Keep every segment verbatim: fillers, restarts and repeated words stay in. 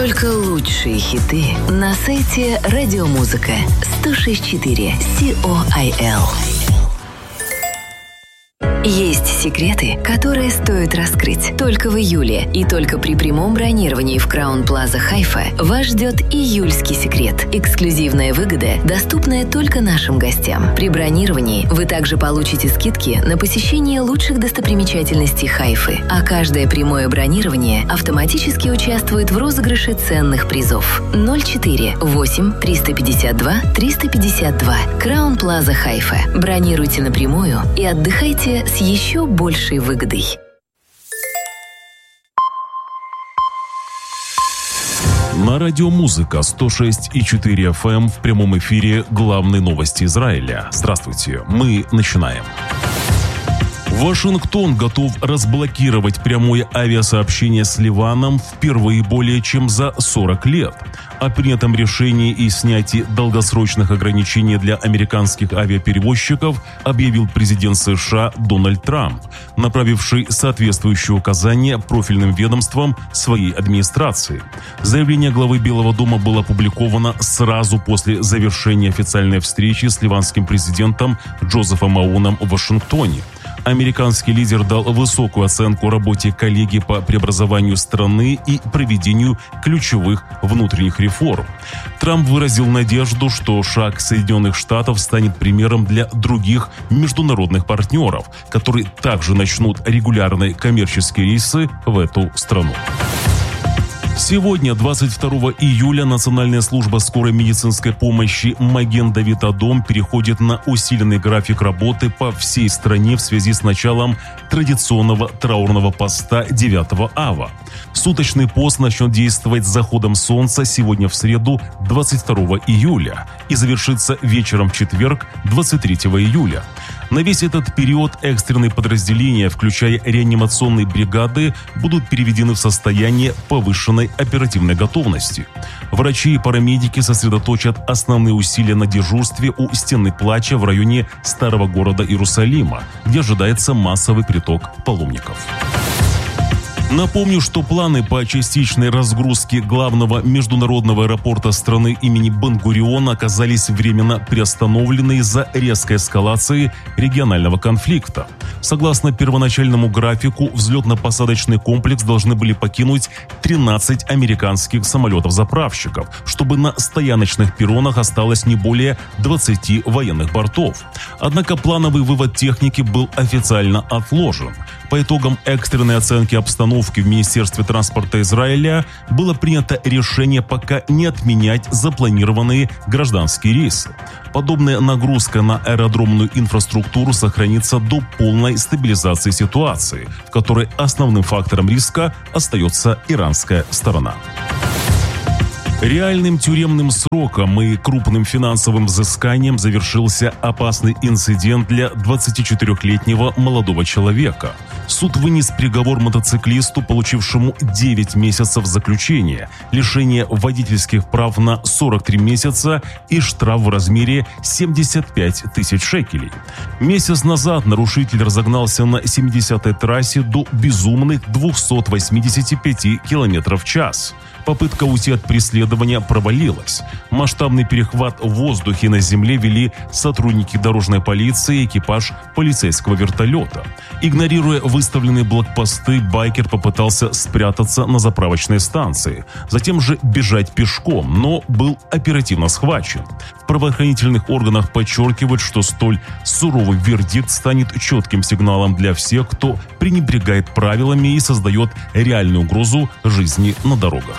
Только лучшие хиты на сайте Радиомузыка сто шесть четыре си о ай эл. Есть секреты, которые стоит раскрыть. Только в июле и только при прямом бронировании в Краун Плаза Хайфа вас ждет июльский секрет. Эксклюзивная выгода, доступная только нашим гостям. При бронировании вы также получите скидки на посещение лучших достопримечательностей Хайфы, а каждое прямое бронирование автоматически участвует в розыгрыше ценных призов. ноль четыре восемь триста пятьдесят два триста пятьдесят два. Краун Плаза Хайфа. Бронируйте напрямую и отдыхайте с еще большей выгодой. На Радиомузыка сто шесть и четыре эф эм в прямом эфире главные новости Израиля. Здравствуйте, мы начинаем. Вашингтон готов разблокировать прямое авиасообщение с Ливаном впервые более чем за сорок лет. О принятом решении и снятии долгосрочных ограничений для американских авиаперевозчиков объявил президент США Дональд Трамп, направивший соответствующие указания профильным ведомствам своей администрации. Заявление главы Белого дома было опубликовано сразу после завершения официальной встречи с ливанским президентом Джозефом Ауном в Вашингтоне. Американский лидер дал высокую оценку работе коллегии по преобразованию страны и проведению ключевых внутренних реформ. Трамп выразил надежду, что шаг Соединенных Штатов станет примером для других международных партнеров, которые также начнут регулярные коммерческие рейсы в эту страну. Сегодня, двадцать второго июля, Национальная служба скорой медицинской помощи Маген-Давид-Адом переходит на усиленный график работы по всей стране в связи с началом традиционного траурного поста девятого ава. Суточный пост начнет действовать с заходом солнца сегодня в среду, двадцать второго июля, и завершится вечером в четверг, двадцать третьего июля. На весь этот период экстренные подразделения, включая реанимационные бригады, будут переведены в состояние повышенной оперативной готовности. Врачи и парамедики сосредоточат основные усилия на дежурстве у стены плача в районе старого города Иерусалима, где ожидается массовый приток паломников. Напомню, что планы по частичной разгрузке главного международного аэропорта страны имени Бен-Гуриона оказались временно приостановлены из-за резкой эскалации регионального конфликта. Согласно первоначальному графику, взлетно-посадочный комплекс должны были покинуть тринадцать американских самолетов-заправщиков, чтобы на стояночных перронах осталось не более двадцати военных бортов. Однако плановый вывод техники был официально отложен. По итогам экстренной оценки обстановки в Министерстве транспорта Израиля было принято решение пока не отменять запланированные гражданские рейсы. Подобная нагрузка на аэродромную инфраструктуру сохранится до полной стабилизации ситуации, в которой основным фактором риска остается иранская сторона. Реальным тюремным сроком и крупным финансовым взысканием завершился опасный инцидент для двадцатичетырёхлетнего молодого человека. Суд вынес приговор мотоциклисту, получившему девять месяцев заключения, лишение водительских прав на сорок три месяца и штраф в размере семьдесят пять тысяч шекелей. Месяц назад нарушитель разогнался на семидесятой трассе до безумных двухсот восьмидесяти пяти километров в час. Попытка уйти от преследования провалилась. Масштабный перехват в воздухе и на земле вели сотрудники дорожной полиции и экипаж полицейского вертолета. Игнорируя выставленные блокпосты, байкер попытался спрятаться на заправочной станции, затем же бежать пешком, но был оперативно схвачен. В правоохранительных органах подчеркивают, что столь суровый вердикт станет четким сигналом для всех, кто пренебрегает правилами и создает реальную угрозу жизни на дорогах.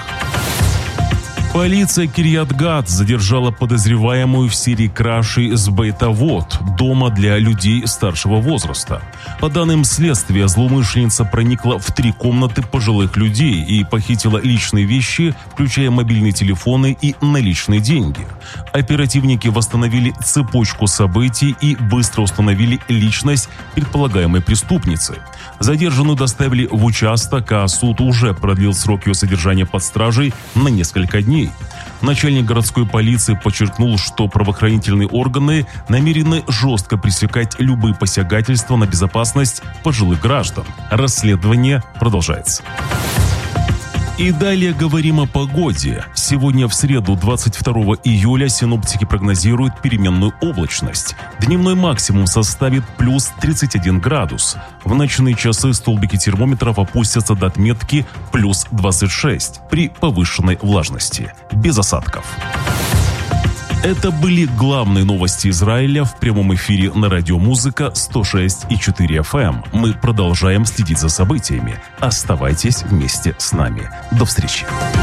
Полиция Кирьят-Гат задержала подозреваемую в серии крашей с Бейт-Авот, дома для людей старшего возраста. По данным следствия, злоумышленница проникла в три комнаты пожилых людей и похитила личные вещи, включая мобильные телефоны и наличные деньги. Оперативники восстановили цепочку событий и быстро установили личность предполагаемой преступницы. Задержанную доставили в участок, а суд уже продлил срок ее содержания под стражей на несколько дней. Начальник городской полиции подчеркнул, что правоохранительные органы намерены жестко пресекать любые посягательства на безопасность пожилых граждан. Расследование продолжается. И далее говорим о погоде. Сегодня в среду, двадцать второго июля, синоптики прогнозируют переменную облачность. Дневной максимум составит плюс тридцать один градус. В ночные часы столбики термометров опустятся до отметки плюс двадцать шесть при повышенной влажности. Без осадков. Это были главные новости Израиля в прямом эфире на радио Музыка сто шесть и четыре эф эм. Мы продолжаем следить за событиями. Оставайтесь вместе с нами. До встречи.